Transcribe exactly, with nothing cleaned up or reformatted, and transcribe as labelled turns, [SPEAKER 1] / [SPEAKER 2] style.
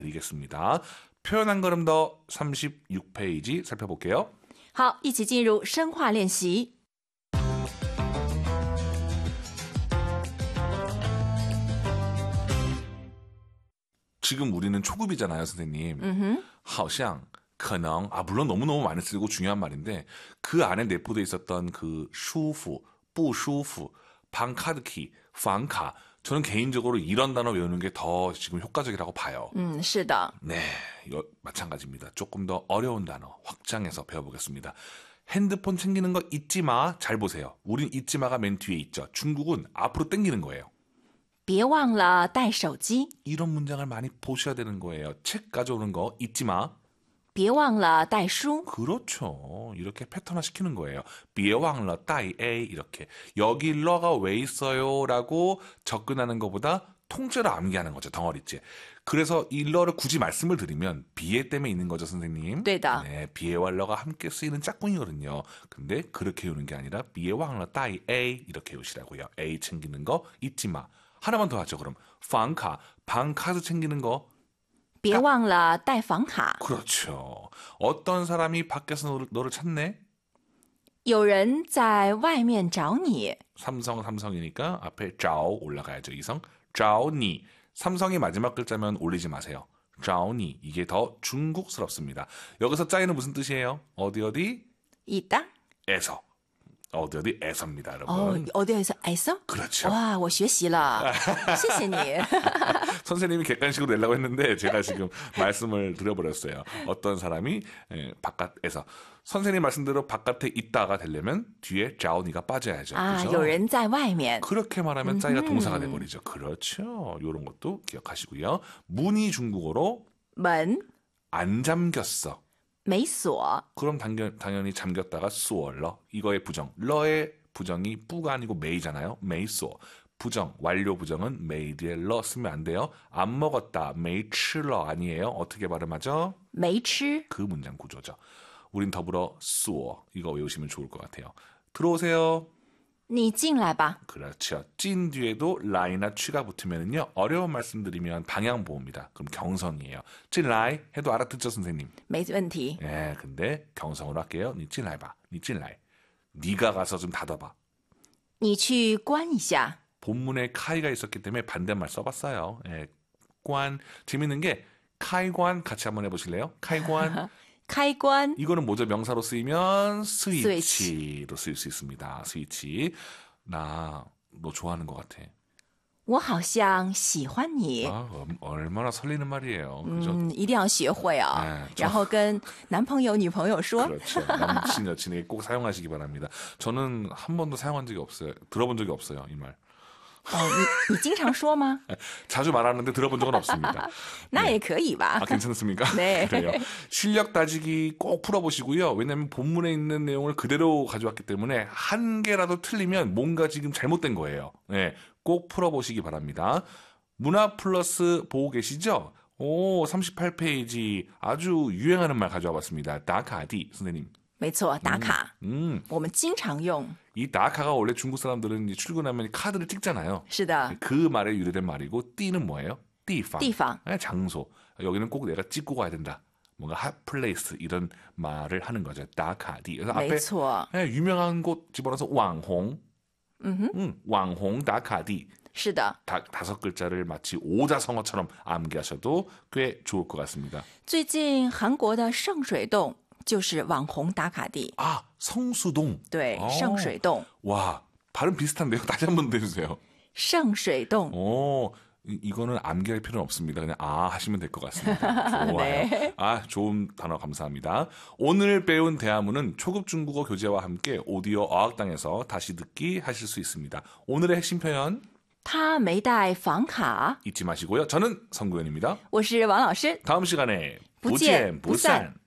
[SPEAKER 1] 드리겠습니다. 표현 한 걸음 더 삼십육 페이지 살펴볼게요.
[SPEAKER 2] 好，一起进入深化练习。
[SPEAKER 1] 지금 우리는 초급이잖아요, 선생님.
[SPEAKER 2] 嗯哼，
[SPEAKER 1] 好像可能 아 물론 너무너무 많이 쓰고 중요한 말인데 그 안에 내포되어 있었던 그 舒服, 不舒服, 방카드키, 房卡 저는 개인적으로 이런 단어 외우는 게 더 지금 효과적이라고 봐요.
[SPEAKER 2] 嗯，是的。
[SPEAKER 1] 네, 여, 마찬가지입니다. 조금 더 어려운 단어 확장해서 배워보겠습니다. 핸드폰 챙기는 거 잊지 마. 잘 보세요. 우린 잊지 마가 맨 뒤에 있죠. 중국은 앞으로 당기는 거예요.
[SPEAKER 2] 别忘了带手机。
[SPEAKER 1] 이런 문장을 많이 보셔야 되는 거예요. 책 가져오는 거 잊지 마.
[SPEAKER 2] 别忘了带书。
[SPEAKER 1] 그렇죠. 이렇게 패턴화 시키는 거예요. 别忘了带 A 이렇게. 여기 러가 왜 있어요? 라고 접근하는 것보다 통째로 암기하는 거죠. 덩어리째. 그래서 이 러를 굳이 말씀을 드리면 비에 때문에 있는 거죠, 선생님.
[SPEAKER 2] 对的。
[SPEAKER 1] 네, 비에와 러가 함께 쓰이는 짝꿍이거든요. 근데 그렇게 외우는 게 아니라 别忘了带 A 이렇게 외우시라고요. A 챙기는 거 잊지 마. 하나만 더 하죠. 그럼 房卡, 방카드 챙기는 거
[SPEAKER 2] 别忘了带房卡。
[SPEAKER 1] 그렇죠. 어떤 사람이 밖에서 너를, 너를 찾네?
[SPEAKER 2] 有人在外面找你。
[SPEAKER 1] 삼성 삼성이니까 앞에 找 올라가야죠. 이성 找你. 삼성이 마지막 글자면 올리지 마세요. 找你 이게 더 중국스럽습니다. 여기서 짜이는 무슨 뜻이에요? 어디 어디?
[SPEAKER 2] 있다.
[SPEAKER 1] 에서. 어디 어디 에서입니다, 여러분.
[SPEAKER 2] 어, 어디에서 에서?
[SPEAKER 1] 그렇죠.
[SPEAKER 2] 哇，我学习了，谢谢你。
[SPEAKER 1] 선생님이 객관식으로 내려고 했는데 제가 지금 말씀을 드려버렸어요. 어떤 사람이 에, 바깥에서. 선생님 말씀대로 바깥에 있다가 되려면 뒤에 找你가 빠져야죠.
[SPEAKER 2] 啊，
[SPEAKER 1] 그죠?
[SPEAKER 2] 有人在外面。
[SPEAKER 1] 그렇게 말하면 짜이가 동사가 돼버리죠. 그렇죠. 이런 것도 기억하시고요. 문이 중국어로
[SPEAKER 2] 门
[SPEAKER 1] 안 잠겼어.
[SPEAKER 2] 没锁。
[SPEAKER 1] 그럼 당연, 당연히 잠겼다가 수어러. 이거의 부정. 러의 부정이 뿌가 아니고 메이잖아요. 메이수어. 부정, 완료 부정은 메이 뒤에 러 쓰면 안 돼요. 안 먹었다. 메이 칠러 아니에요. 어떻게 발음하죠?
[SPEAKER 2] 没吃。
[SPEAKER 1] 그 문장 구조죠. 우린 더불어 수어. 이거 외우시면 좋을 것 같아요. 들어오세요.
[SPEAKER 2] 你进来吧。
[SPEAKER 1] 그렇죠. 찐 뒤에도 라이나 취가 붙으면요 어려운 말씀드리면 방향 보호입니다. 그럼 경성이에요. 찐라이 해도 알아듣죠, 선생님?
[SPEAKER 2] 没问题。
[SPEAKER 1] 예, 근데 경성으로 할게요. 니 찐라이 봐. 니 찐라이. 니가 가서 좀 닫아봐.
[SPEAKER 2] 你去关一下。
[SPEAKER 1] 본문에 카이가 있었기 때문에 반대말 써봤어요. 예, 관. 재밌는 게 카이관 같이 한번 해보실래요? 카이관.
[SPEAKER 2] 开关。
[SPEAKER 1] 이거는 뭐죠? 명사로 쓰이면 스위치로
[SPEAKER 2] 스위치.
[SPEAKER 1] 쓰일 수 있습니다. 스위치. 나 너 좋아하는 것 같아.
[SPEAKER 2] 我好像喜欢你。
[SPEAKER 1] 아, 얼마나 설레는 말이에요. 그죠?
[SPEAKER 2] 嗯，一定要学会啊，
[SPEAKER 1] 네, 저-
[SPEAKER 2] 然后跟男朋友、女朋友说。
[SPEAKER 1] 그렇죠. 남친 여친에게 꼭 사용하시기 바랍니다. 저는 한 번도 사용한 적이 없어요. 들어본 적이 없어요. 이 말.
[SPEAKER 2] 哦，你你经常说吗？
[SPEAKER 1] 자주 말하는데 들어본 적은 없습니다.
[SPEAKER 2] 那也可以吧。
[SPEAKER 1] 아, 괜찮습니까?
[SPEAKER 2] 네.
[SPEAKER 1] 그래요. 실력 따지기 꼭 풀어보시고요. 왜냐하면 본문에 있는 내용을 그대로 가져왔기 때문에 한 개라도 틀리면 뭔가 지금 잘못된 거예요. 네, 꼭 풀어보시기 바랍니다. 문화 플러스 보고 계시죠? 오, 삼십팔 페이지 아주 유행하는 말 가져와 봤습니다. 다카디 선생님.
[SPEAKER 2] 没错，打卡，
[SPEAKER 1] 음,
[SPEAKER 2] 我们经常用。
[SPEAKER 1] 이 다카가 원래 중국 사람들은 이제 출근하면 카드를 찍잖아요.
[SPEAKER 2] 是的，
[SPEAKER 1] 그 말에 유래된 말이고 띠는 뭐예요? 띠방.
[SPEAKER 2] 地方。
[SPEAKER 1] 네, 장소. 여기는 꼭 내가 찍고 가야 된다. 뭔가 핫플레이스 이런 말을 하는 거죠. 다카디. 그래서
[SPEAKER 2] 没
[SPEAKER 1] 앞에
[SPEAKER 2] 错，
[SPEAKER 1] 네, 유명한 곳 집어넣어서 왕홍.
[SPEAKER 2] 嗯哼，
[SPEAKER 1] 음, 왕홍 다카디.
[SPEAKER 2] 是的。
[SPEAKER 1] 다, 다섯 글자를 마치 오자성어처럼 암기하셔도 꽤 좋을 것 같습니다.
[SPEAKER 2] 最近韩国的圣水洞就是网红打卡地。
[SPEAKER 1] 아, 성수동.
[SPEAKER 2] 对，
[SPEAKER 1] 어.
[SPEAKER 2] 圣水洞，
[SPEAKER 1] 와, 발음 비슷한데요. 다시 한 번 더 해주세요.
[SPEAKER 2] 圣水洞。
[SPEAKER 1] 오, 이- 이거는 암기할 필요는 없습니다. 그냥 아 하시면 될 것 같습니다. 좋아요.
[SPEAKER 2] 네.
[SPEAKER 1] 아, 좋은 단어 감사합니다. 오늘 배운 대화문은 초급 중국어 교재와 함께 오디오 어학당에서 다시 듣기 하실 수 있습니다. 오늘의 핵심 표현
[SPEAKER 2] 他没带房卡。
[SPEAKER 1] 잊지 마시고요. 저는 성구현입니다.
[SPEAKER 2] 我是王老师。
[SPEAKER 1] 다음 시간에
[SPEAKER 2] 不见不散。